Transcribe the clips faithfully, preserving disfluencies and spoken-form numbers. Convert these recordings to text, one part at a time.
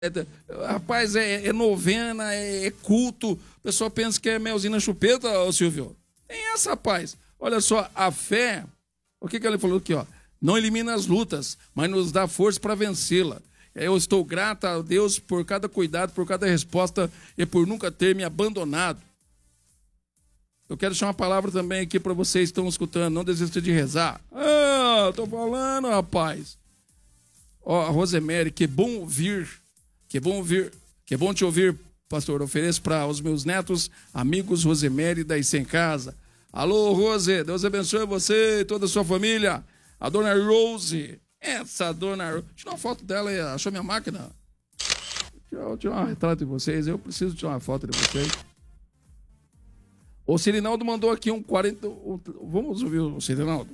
É, rapaz, é, é novena, é, é culto. O pessoal pensa que é melzinho na chupeta, ô Silvio. Tem essa, rapaz. Olha só, a fé, o que, que ele falou aqui, ó? Não elimina as lutas, mas nos dá força para vencê-la. Eu estou grata a Deus por cada cuidado, por cada resposta e por nunca ter me abandonado. Eu quero deixar uma palavra também aqui para vocês que estão escutando. Não desista de rezar. Ah, tô falando, rapaz. Ó, Rosemary, que bom ouvir. Que bom ouvir. Que bom te ouvir, pastor. Ofereço para os meus netos, amigos Rosemary da Sem Casa. Alô, Rose. Deus abençoe você e toda a sua família. A dona Rose. Essa dona Rose. Deixa eu tirar uma foto dela aí. Achou minha máquina? Deixa eu tirar um retrato de vocês. Eu preciso tirar uma foto de vocês. O Cirinaldo mandou aqui um quarenta... Vamos ouvir o Cirinaldo?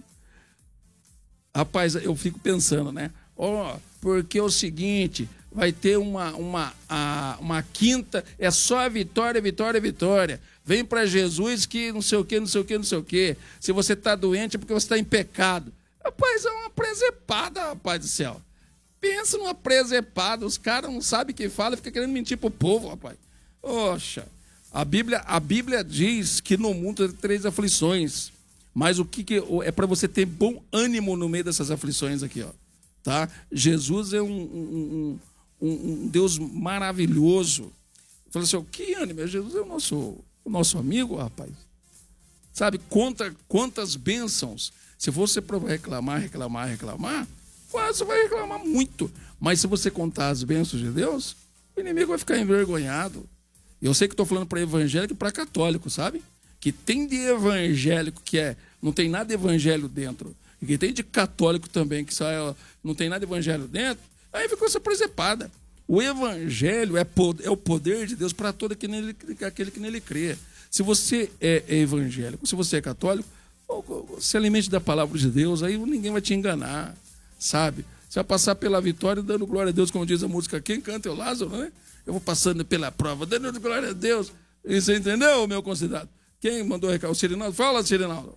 Rapaz, eu fico pensando, né? Ó, oh, porque é o seguinte, vai ter uma, uma, a, uma quinta, é só a vitória, vitória, vitória. Vem para Jesus que não sei o que, não sei o que, não sei o que. Se você tá doente é porque você tá em pecado. Rapaz, é uma presepada, rapaz do céu. Pensa numa presepada, os caras não sabem o que fala e fica querendo mentir pro povo, rapaz. Oxa. A Bíblia, a Bíblia diz que no mundo tem três aflições, mas o que, que é para você ter bom ânimo no meio dessas aflições aqui, ó, tá? Jesus é um, um, um, um Deus maravilhoso. Falei assim, que ânimo? Jesus é o nosso, o nosso amigo, rapaz. Sabe, conta, quantas bênçãos. Se você reclamar, reclamar, reclamar, você vai reclamar muito. Mas se você contar as bênçãos de Deus, o inimigo vai ficar envergonhado. Eu sei que estou falando para evangélico e para católico, sabe? Que tem de evangélico que é, não tem nada de evangelho dentro. E que tem de católico também, que sai, não tem nada de evangelho dentro. Aí ficou essa presepada. O evangelho é, poder, é o poder de Deus para todo aquele, aquele que nele crê. Se você é, é evangélico, se você é católico, se alimente da palavra de Deus, aí ninguém vai te enganar, sabe? Você vai passar pela vitória dando glória a Deus, como diz a música, quem canta é o Lázaro, né? Eu vou passando pela prova, dando glória a Deus. E você entendeu, meu considerado? Quem mandou o recado? O Cirinaldo? Fala, Cirinaldo.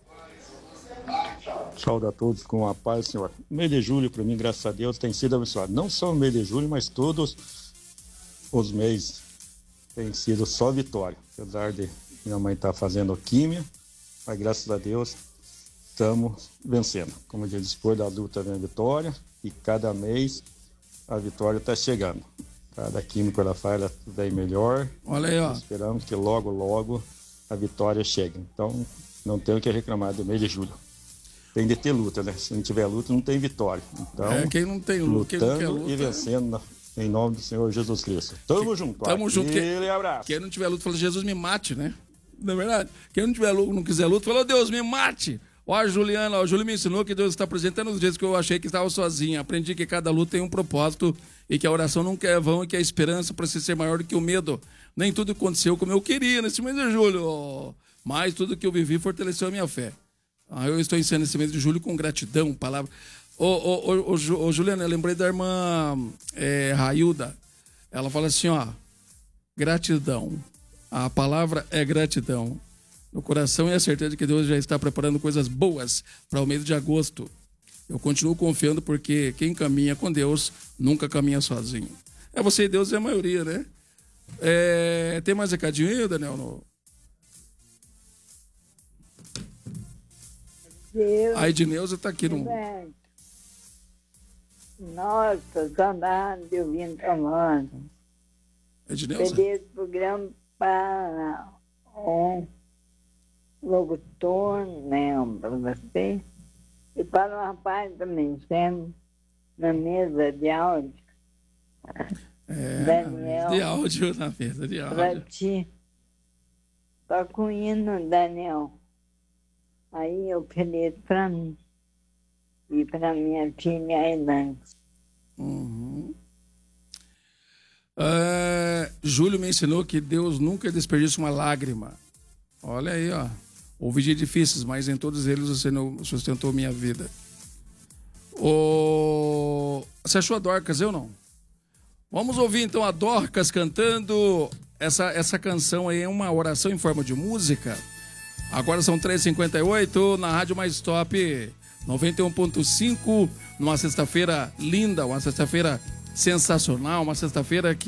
Saúde a todos com a paz, Senhor. O mês de julho, para mim, graças a Deus, tem sido abençoado. Não só o mês de julho, mas todos os meses tem sido só vitória. Apesar de minha mãe estar fazendo químia, mas graças a Deus estamos vencendo. Como eu disse, depois da luta vem a vitória e cada mês a vitória está chegando. Cada químico ela faz, ela vem melhor. Olha aí, ó. Esperamos que logo, logo a vitória chegue. Então, não tem o que reclamar do mês de julho. Tem de ter luta, né? Se não tiver luta, não tem vitória. Então, é, quem não tem luta, lutando quem não quer luta, e vencendo é... em nome do Senhor Jesus Cristo. Tamo que... junto. Tamo Aquele junto. Que... abraço. Quem não tiver luta, fala, Jesus me mate, né? Não é verdade? Quem não tiver luta, não quiser luta, fala, Deus me mate. Ó, a Juliana, ó, o Júlio me ensinou que Deus está presente nos dias que eu achei que estava sozinho. Aprendi que cada luta tem um propósito e que a oração nunca é vão e que a esperança precisa ser maior do que o medo. Nem tudo aconteceu como eu queria nesse mês de julho, ó. Mas tudo que eu vivi fortaleceu a minha fé. Ah, eu estou ensinando esse mês de julho com gratidão, palavra. Ô, ô, ô, ô, ô Juliana, eu lembrei da irmã é, Railda. Ela fala assim, ó, gratidão. A palavra é gratidão. No coração é a certeza de que Deus já está preparando coisas boas para o mês de agosto. Eu continuo confiando porque quem caminha com Deus nunca caminha sozinho. É você e Deus é a maioria, né? É... Tem mais recadinho aí, Daniel? No... Deus, a Edneuza está aqui no... Nossa, saudade de ouvir falando. Edneuza? Peguei esse programa para um locutor, né, para você, e para um rapaz também, sendo na mesa de áudio. É, Daniel, de áudio, na mesa de áudio. Para ti. Toca o hino, Daniel. Aí eu pedi para mim. E para minha filha, Elan. Uhum. É, Júlio me ensinou que Deus nunca desperdiça uma lágrima. Olha aí, ó. Houve dias difíceis, mas em todos eles você não sustentou minha vida. O... Você achou a Dorcas, eu não? Vamos ouvir então a Dorcas cantando essa, essa canção aí, uma oração em forma de música. Agora são três e cinquenta e oito na Rádio Mais Top noventa e um ponto cinco, numa sexta-feira linda, uma sexta-feira sensacional, uma sexta-feira que